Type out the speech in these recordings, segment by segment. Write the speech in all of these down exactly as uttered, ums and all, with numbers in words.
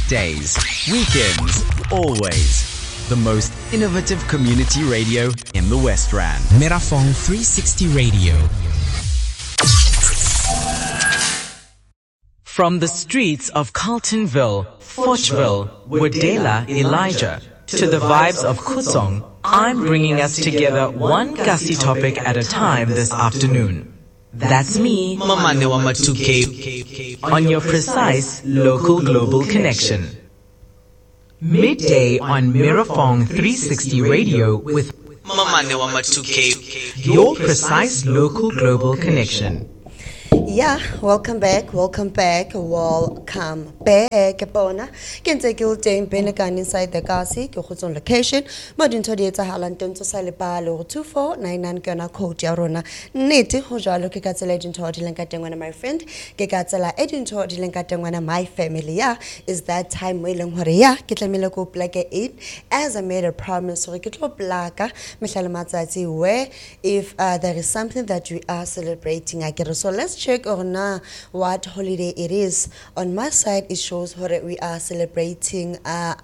Weekdays, weekends, always. The most innovative community radio in the West Rand. Mirafong three sixty Radio. From the streets of Carltonville, Forchville, Wadela, Elijah, to the vibes of Kusong, I'm bringing us together one Gussie topic at a time this afternoon. That's me, Mamane wa Matuke, on your precise local global connection. Midday on Mirafong three sixty Radio with Mamane wa Matuke, your precise local global connection. Yeah, welcome back, welcome back, welcome back. Bona, can take you to Benagan inside the Gussie, Kuhutson location, but into the Halanton to Salipalo two four nine nine Gana Coach Yarona, Niti, Hoja, look at the legend to Dilankating one of my friend, Gekatala, agent to Dilankating one of my family. Yeah, is that time William Horia, Kitamilako Black eight, as I made a promise, so get Blaka, Michelle Mazzati, where if uh, there is something that we are celebrating, I get so let's check or na what holiday it is. On my side, it shows how we are celebrating uh,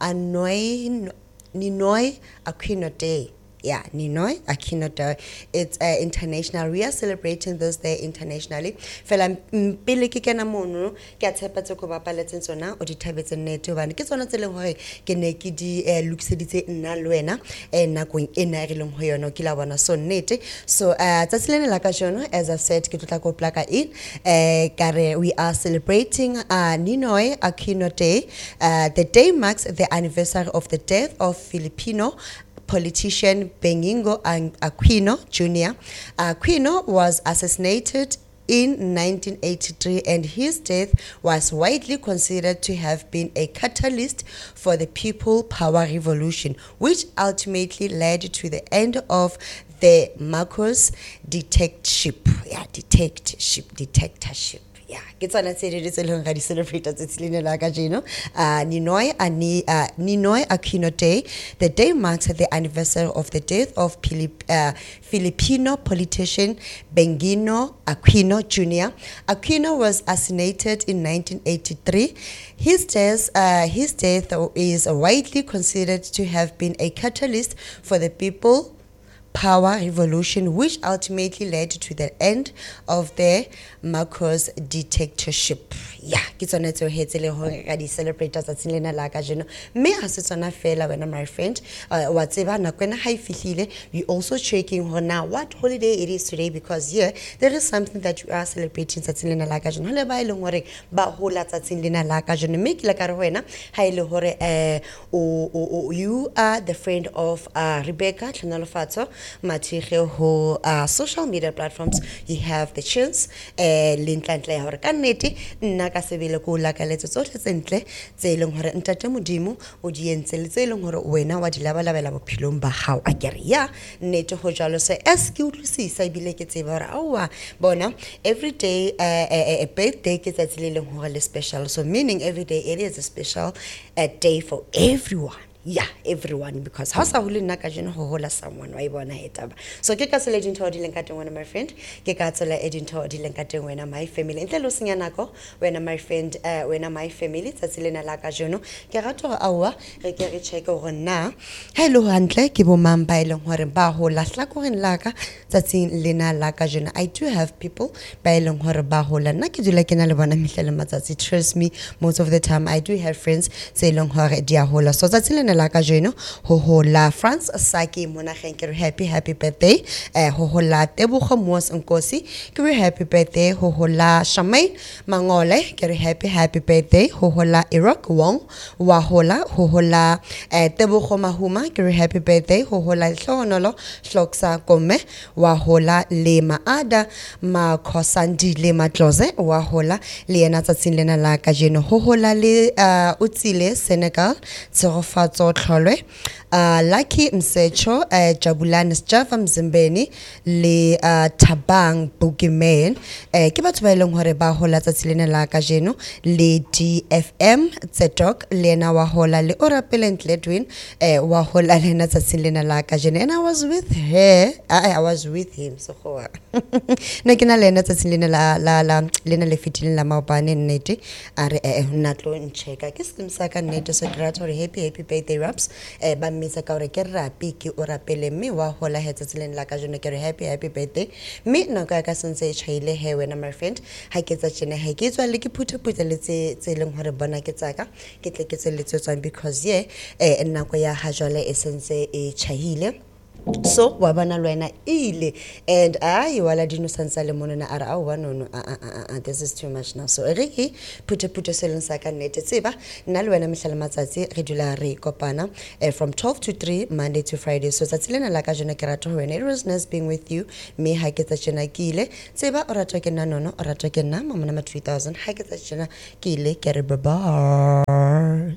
Ninoy Ninoy Aquino Day. Yeah, Ninoy Aquino Day. It's uh, international. We are celebrating this day internationally. Fela mpile ke kena mono ke a tshepa tse go bapaletseng tsona o di thabetse nete bana ke tsona tseleng hore ke ne ke di lukiseditse nna le wena e nakong e na re leng ho yona ke la bona so nete. So uh tsatsile la ka jono, as I said ke tla go plaka in eh kare we are celebrating uh Ninoy Aquino Day. Uh the day marks the anniversary of the death of Filipino politician Benigno Aquino Junior Aquino was assassinated in nineteen eighty-three, and his death was widely considered to have been a catalyst for the People Power Revolution, which ultimately led to the end of the Marcos dictatorship. Yeah, dictatorship, dictatorship. Yeah, it's on a series of celebrated it's Lina Lagajino. Uh Ninoy Ani uh Ninoy Aquino Day. The day marks the anniversary of the death of Filip, uh, Filipino politician Benigno Aquino Junior Aquino was assassinated in nineteen eighty-three. His death, uh, his death is widely considered to have been a catalyst for the People Power Revolution, which ultimately led to the end of the Marcos dictatorship. Yeah, it's on it. He celebrated at Silena Lagajino. Me as it's on a fella when my friend, whatever, Nakwana High Filile, we also checking her now what holiday it is today, because here there is something that you are celebrating at Silena Lagajino. Hola by Longore, Bahola at Silena Lagajino, make like a Rowena, Hailo Hore, you are the friend of uh, Rebecca Chanalofato. Material who uh, social media platforms, you have the chance eh lintlantla ya hore ka nnete nna ka sebele ko la ka letso tsohle tsentle tse ileng hore ntate modimo o di entse le tse ileng hore wena wa di labalabela bophelong ba hao a kere ya nnete go jalo se es ke utlwisisa ibile ke tseba hore awa bona every day uh, a, a birthday ke tsatsi le leng hore le special, so meaning every day it is a special uh, day for everyone. Yeah, everyone, because how sa hule naka jeno ho hola someone wa ibona etaba. So ke ka se legend ho di lenkateng wena my friend, ke ka tsela agent ho di lenkateng wena my family. Ntle lo senya nako wena my friend, uh, wena my family tsatsile la ka jeno. Ke rato go awa re ke re check go na. Hello hantle ke bo mamba ile hore ba ho lahla ko ren la ka tsatsing lena la ka jeno. I do have people ba ile hore ba hola nna ke dula ke na le bona mihlele matsatsi. Trust me, most of the time I do have friends tse ile hore dia hola. So tsatsile Laka Jeno, ho hola France Saki Mona Henker, happy, happy birthday. Eh, ho hola Tebucho Mos Nkosi, kiri happy birthday. Ho hola Shamain Mangole, kiri happy, happy birthday. Ho hola Iraq Wong, Wahola, ho hola Tebucho Mahuma, kiri happy birthday. Ho hola Shonolo, Shloksa Gome, Wahola Lema Ada, Ma Kosandi Lema Close, Wahola, Liana Tatsin Lena Laka Jeno, ho hola Le Utsile, Senegal, Zerofat. Tlotso Tlholwe, uh, Lucky Msecho, uh, Jabulani Sjava Mzimbeni, le uh, Tabang Boogeyman, uh, ke batho ba eleng hore ba hola tsatsi lena la kajeno le D F M Tsetok lena wa hola le Orapele Ntledwin uh, wa hola lena tsatsi lena la kajeno, and I was with her, I, I was with him so ho ne ke na lena tsatsi lena la la la lena le fitileng la maobane nnete a re eh nna tlo ncheka ke skim sa ka nnete so grateful happy happy birthday raps eh ba mmitsa ka hore ke rapi ke Orapele mme wa hola he tsatsi lena la kajeno ke re happy happy birthday mme nako ya ka sentse e chaile he wena my friend ha ke tsa tsena he ke tswa le ke phuthuphutse le tse tse leng hore bona ke tsaka ke tle ke tse le tsetswang because yeah eh nako ya ha jwale e sentse e chaile. So wabana lwena ile and I wala dino sansa le monona ara au wanono this is too much now so riki pute pute seleng sa ka nnete tseba nna le wena mehlala matsatsi re dula re kopana uh, from twelve to three Monday to Friday so tsatsi lena la ka jona ke rata ho wena it was nice being with you me ha ke tsa tsena ke ile tseba o rata ke nna nono o rata ke nna mama na two thousand ha ke tsa tsena ke ile ke re bye bye.